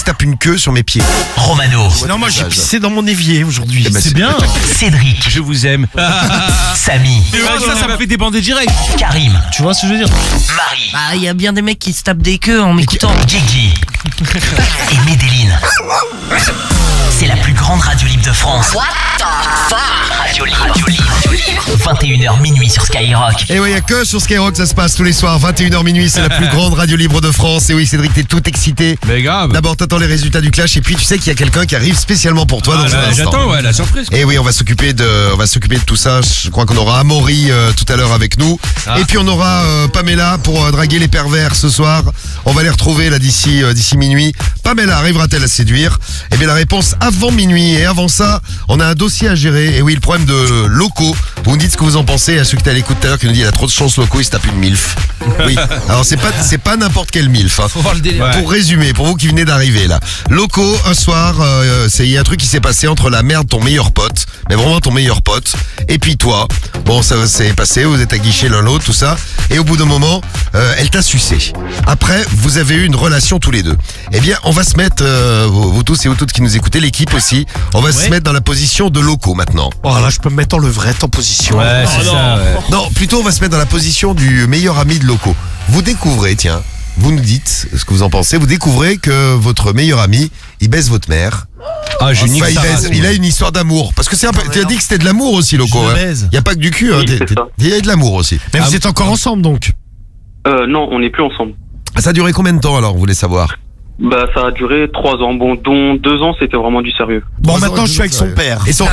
se tape une queue sur mes pieds. Romano. Non, moi j'ai pissé dans mon évier aujourd'hui. Eh ben, c'est bien. Cédric. Je vous aime. Samy. Ça me fait débander direct. Karim. Tu vois ce que je veux dire? Marie. Ah, il y a bien des mecs qui se tapent des queues en m'écoutant. Guigui. Et Medellin. C'est la plus grande radio libre de France. What the fuck? Radio libre. 21h minuit sur Skyrock. Et ouais, il y a que sur Skyrock ça se passe tous les soirs, 21h minuit, c'est la plus grande radio libre de France. Et oui, Cédric, t'es tout excité. Mais grave. D'abord, t'attends les résultats du clash et puis tu sais qu'il y a quelqu'un qui arrive spécialement pour toi dans un instant. J'attends, ouais, la surprise. Et oui, on va s'occuper de tout ça. Je crois qu'on aura Amaury tout à l'heure avec nous. Et puis on aura Pamela pour draguer les pervers ce soir. On va les retrouver là d'ici minuit. Pamela arrivera-t-elle à séduire? Eh bien la réponse avant minuit. Et avant ça, on a un dossier à gérer. Et oui, le problème de Loco. Vous me dites ce que vous en pensez. À celui qui était à l'écoute tout à l'heure qui nous dit il a trop de chance, Loco, il se tape une MILF. Oui. Alors c'est pas n'importe quelle MILF. Hein. Faut voir le délire. Pour résumer, pour vous qui venez d'arriver là. Loco, un soir, il y a un truc qui s'est passé entre la mère de ton meilleur pote, mais vraiment ton meilleur pote, et puis toi. Bon, ça s'est passé, vous êtes aguichés l'un l'autre, tout ça, et au bout d'un moment, elle t'a sucé. Après, vous avez eu une relation tous les deux. Eh bien, on va se mettre, vous tous et vous toutes qui nous écoutez, l'équipe aussi, on va se mettre dans la position de Loco maintenant. Oh là, je peux me mettre en levrette en position. Ouais, c'est ça, ouais. Non, plutôt on va se mettre dans la position du meilleur ami de Loco. Vous découvrez, tiens, vous nous dites ce que vous en pensez, vous découvrez que votre meilleur ami, il baise votre mère. Ah, j'ai Enfin, il a une histoire d'amour. Parce que c'est un peu, tu as dit que c'était de l'amour aussi, Loco. Je Hein. baise. Il n'y a pas que du cul, hein. Oui, c'est ça. Il y a de l'amour aussi. Mais vous êtes encore ensemble donc? Non, on n'est plus ensemble. Ça a duré combien de temps alors, vous voulez savoir? Bah, ça a duré 3 ans. Bon, dont 2 ans, c'était vraiment du sérieux. Bon, 3 ans, maintenant je suis avec son père. Et son,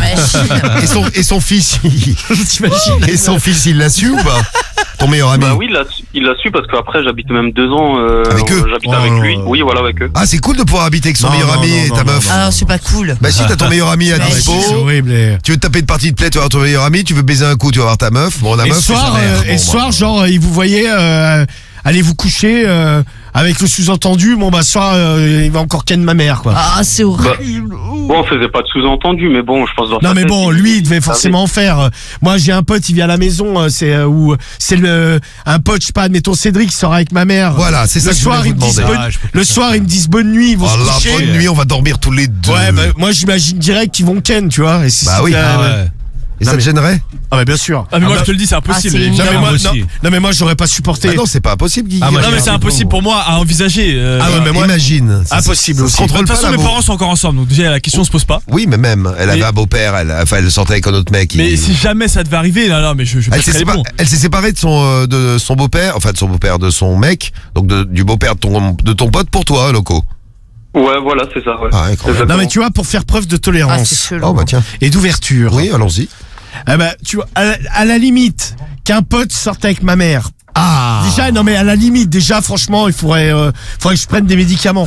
et son fils, T'imagines? et son fils, il l'a su ou pas? Ton meilleur ami? Bah oui, il l'a su parce qu'après, j'habite même 2 ans. Avec eux? J'habite avec lui. Oui, voilà, avec eux. Ah, c'est cool de pouvoir habiter avec son Non, meilleur non, ami non, et non, ta non, meuf. Ah, c'est pas cool. Bah si, t'as ton meilleur ami à Mais dispo. C'est horrible. Tu veux te taper une partie de plaie, tu vas voir ton meilleur ami, tu veux baiser un coup, tu vas voir ta meuf. Bon, la Et meuf, ce c'est sa soir, mère. Bon, et ce bah. soir, genre, il vous voyait allez vous coucher avec le sous-entendu. Bon bah ce soir, il va encore ken ma mère quoi. Ah, c'est horrible. Bon, on faisait pas de sous-entendu, mais bon, je pense dans Non sa mais tête, bon, lui il devait forcément en faire. Moi j'ai un pote, il vient à la maison, c'est un pote, je sais pas, admettons Cédric qui sort avec ma mère. Voilà, c'est ça Le que je voulais soir vous ils me disent demander. le soir ils me disent bonne nuit, ils vont Oh se la coucher. bonne nuit, on va dormir tous les deux. Ouais, bah, moi j'imagine direct qu'ils vont ken, tu vois. Et si Bah c'est- oui. ouais. Et ça te gênerait? Ah bah bien sûr. Ah mais moi je te le dis, c'est impossible. Ah, c'est évidemment. Non mais, moi, aussi. non, mais moi j'aurais pas supporté. Ah non, c'est pas impossible, Guigui. Ah, moi, Non mais c'est impossible pour moi à envisager. Ah ouais, mais moi- Imagine. Impossible Ça se aussi. De contrôle toute pas façon, mes l'amour. parents sont encore ensemble, donc déjà la question se pose pas. Oui, mais même, elle avait Mais- un beau-père, elle sortait avec un autre mec. Mais si jamais ça devait arriver, non, mais je Elle pèterais les plombs. elle s'est séparée de son beau-père, enfin de son beau-père, de son mec, donc du beau-père de ton pote pour toi, Loco. Ouais, voilà, c'est ça. Ouais. Ah, incroyable. Non mais tu vois, pour faire preuve de Ah, tolérance c'est chelou. Oh bah tiens. et d'ouverture. Oui, allons-y. Eh ben, tu vois, à la limite, qu'un pote sorte avec ma mère. Ah. Déjà, non mais à la limite, déjà, franchement, il faudrait que je prenne des médicaments.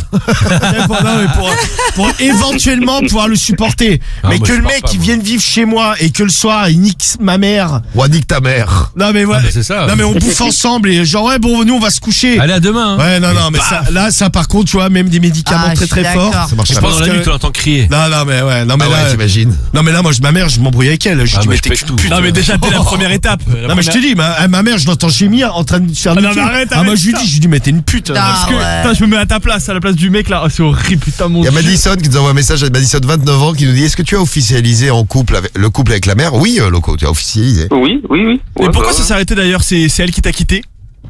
pour éventuellement pouvoir le supporter. Ah, mais moi, que je le pars mec, pas, il moi. vienne vivre chez moi et que le soir, il nique ma mère. Ou nique ta mère. Non mais voilà. bah, c'est ça. Non mais on bouffe ensemble et genre, ouais, bon, nous, on va se coucher. Allez, à demain. Hein. Ouais, non, mais ça, par contre, tu vois, même des médicaments Ah, très je suis très forts. d'accord. Ça marche Je pas. pense dans la que- nuit, tu l'entends crier. Non, mais ouais, non, mais Ah là, ouais, t'imagines. non, mais là, moi, ma mère, je m'embrouille avec elle. Je Ah, dis, mais mais je t'es pète qu'une tout. pute. Non mais déjà dès la première étape. Non mais je te dis, ma mère, je l'entends gémir en train de faire Ah, du non, mais arrête, moi je lui dis, mais t'es une pute. Ah, Parce que, ouais. putain, je me mets à ta place, à la place du mec là. Oh, c'est horrible, putain mon Il y a Dieu. Madison qui nous envoie un message à Madison, 29 ans, qui nous dit: est-ce que tu as officialisé le couple avec la mère? Oui, Loco, tu as officialisé. Oui. Mais Ouais, pourquoi bah, ça s'est arrêté d'ailleurs? C'est elle qui t'a quitté?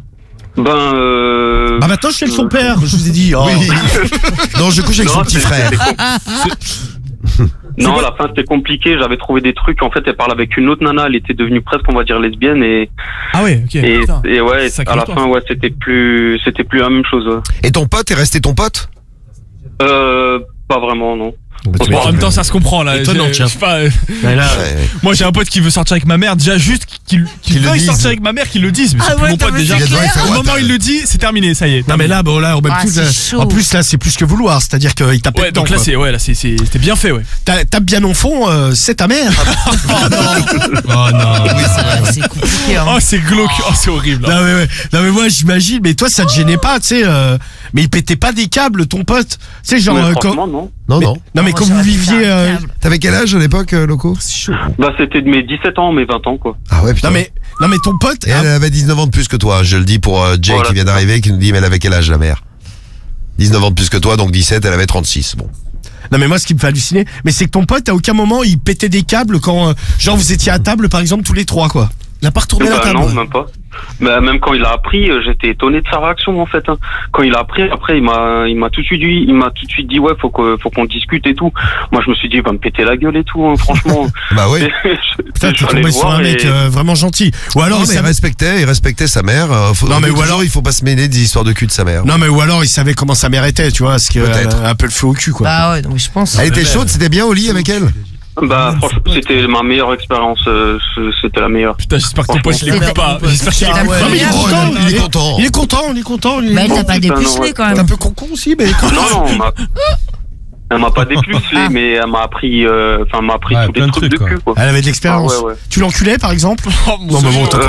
Ben, Bah maintenant je suis avec son père, je vous ai dit. Oh. Oui. Non, je couche avec son Non, petit c'est- frère. Non, à la fin c'était compliqué. J'avais trouvé des trucs. En fait, elle parle avec une autre nana. Elle était devenue presque, on va dire, lesbienne et Ah ouais, ok. et, putain. et ouais. Sacré À la histoire. fin, ouais, c'était plus la même chose. Ouais. Et ton pote est resté ton pote? Pas vraiment, non. Bon, en même temps, ça se comprend là. Étonnant, Je tiens. sais pas, Mais là, Ouais. moi j'ai un pote qui veut sortir avec ma mère, déjà juste qu'il Qu'ils le veuille disent. sortir avec ma mère, qu'il le dise. Mais Ah c'est plus ouais, mon pote t'as vu, déjà. c'est Il doit clair. faire Au what, moment où il le dit, c'est terminé, ça y est. non mais là, bon là, au même Ah, tout, c'est chaud. en plus là, c'est plus que vouloir, c'est-à-dire qu'il tape Ouais, dedans. donc là quoi. c'était bien fait, ouais. Tape bien au fond, c'est ta mère. Oh non. Ah, c'est compliqué. Hein. Oh c'est glauque, oh c'est horrible. Non mais ouais. Non mais moi j'imagine, mais toi ça te gênait pas, tu sais, mais il pétait pas des câbles ton pote, tu sais genre Mais quand. franchement, non. Non, Mais- non. Non mais Moi, quand j'aurais vous fait ça, viviez, un câble. T'avais quel âge à l'époque, Loco? Bah, c'était de mes 17 ans, mes 20 ans, quoi. Ah ouais, putain. non mais ton pote. Et elle avait 19 ans de plus que toi. Je le dis pour Jay Voilà, qui vient c'est ça. d'arriver, qui nous dit: mais elle avait quel âge, la mère? 19 ans de plus que toi, donc 17, elle avait 36. Bon. Non mais moi ce qui me fait halluciner, mais c'est que ton pote à aucun moment il pétait des câbles quand genre vous étiez à table par exemple tous les trois quoi. Il a pas retourné la table. Non, même pas. Mais même quand il a appris, j'étais étonné de sa réaction en fait. Hein. Quand il a appris, après il m'a tout de suite dit ouais, faut qu'on discute et tout. Moi je me suis dit il va me péter la gueule et tout, hein, franchement. Bah oui. Putain, t'es tombé sur un mec vraiment gentil. Ou alors Non, mais il respectait sa mère. Non, mais ou alors il faut pas se mêler des histoires de cul de sa mère. Non mais ou alors il savait comment sa mère était, tu vois, ce qui un peu le feu au cul quoi. Bah ouais, donc je pense. Elle était chaude, c'était bien au lit avec elle. Bah franchement c'était ma meilleure expérience, c'était la meilleure. Putain, j'espère que ton pote il écoute pas. J'espère qu'il Ah écoute ouais. pas. Non, mais il est Oh, content, il est content. Il est content. Bah elle t'a pas putain, dépucelé non, quand Il est un même. peu con aussi, mais Non, elle m'a pas dépucelé, mais elle m'a appris, m'a appris Ouais, tous plein les de trucs trucs, de quoi. cul, quoi. elle avait de l'expérience. Ah ouais. Tu l'enculais par exemple? Non mais bon, t'as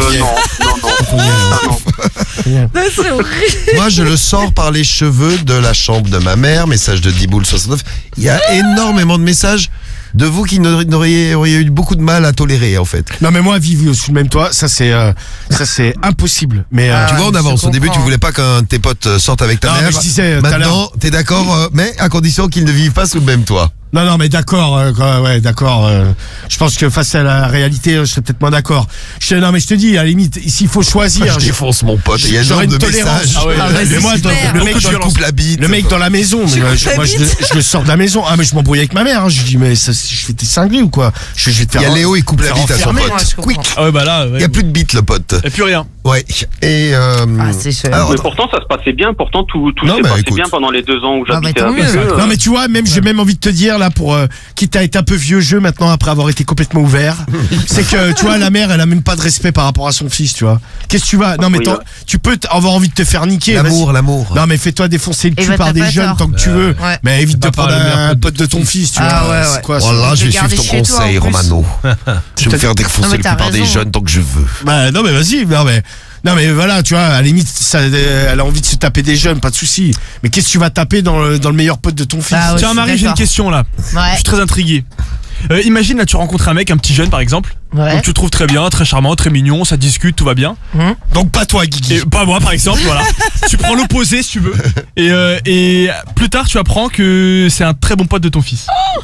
Non. C'est horrible. Moi, je le sors par les cheveux de la chambre de ma mère. Message de Diboul69. Il y a énormément de messages de vous qui auriez eu beaucoup de mal à tolérer, en fait. Non mais moi vivre sous le même toit, ça c'est impossible. Mais Tu vois, on je avance. Au début, tu comprends. voulais pas qu'un de tes potes sorte avec ta Non, mère. mais je disais, tout à Maintenant, t'es d'accord, mais à condition qu'ils ne vivent pas sous le même toit. non mais d'accord, ouais d'accord. Je pense que face à la réalité, je serais peut-être moins d'accord. Non mais je te dis, à la limite, s'il faut choisir, Je défonce mon pote. Il y a j'aurais énormément une de tolérance. messages. Ah ouais. Ah ouais, Mais c'est moi, super. le mec, Je coupe la bite. le mec dans la maison, mais moi je le sors de la maison. Ah mais je m'embrouille avec ma mère. Hein. Je dis mais ça, je fais tes cinglés ou quoi? Je vais te Il faire. y a Léo, il coupe la faire bite à son enfermer, pote. moi, je comprends. Quick. Ah ouais, bah là, Il ouais. y a plus de bite, le pote. Et plus rien. Ouais. Et Ah c'est cher. alors, Mais pourtant ça se passait bien, pourtant tout Non, s'est bah, passé écoute. bien pendant les 2 ans où Ah, bah, j'habitais tant avec mieux. eux. Non mais tu vois, même j'ai même envie de te dire là pour quitte à être un peu vieux jeu maintenant après avoir été complètement ouvert, c'est que tu vois la mère elle a même pas de respect par rapport à son fils, tu vois. Qu'est-ce que tu vas? Non mais Oui, ouais. tu peux avoir envie de te faire niquer. l'amour. Non mais fais-toi défoncer le Et cul bah, par t'as des pas jeunes tort. tant que tu veux. Ouais. Mais évite de Pas par prendre le meilleur un pote pote de ton fils, tu Ah vois. ouais, C'est ouais. quoi ça? Voilà, je vais Garder suivre ton chez toi, en conseil, plus. Romano. Je vais me faire Non, défoncer mais le cul t'as par des raison. jeunes tant que je veux. Bah non mais vas-y, non mais voilà, tu vois, à la limite, elle a envie de se taper des jeunes, pas de souci. Mais qu'est-ce que tu vas taper dans le meilleur pote de ton fils? Ah ouais, Tiens, je suis Marie, j'ai une d'accord. question là. Je Ouais. suis très intrigué. Imagine là, tu rencontres un mec, un petit jeune par exemple. Ouais. Donc tu le trouves très bien, très charmant, très mignon, ça discute, tout va bien. Donc pas toi, Guigui. Et pas moi par exemple, voilà. Tu prends l'opposé si tu veux. Et plus tard tu apprends que c'est un très bon pote de ton fils.